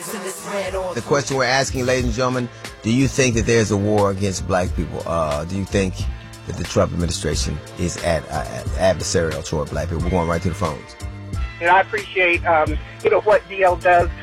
The question we're asking, ladies and gentlemen, do you think that there's a war against black people? Do you think that the Trump administration is adversarial toward black people? We're going right to the phones. And I appreciate, what DL does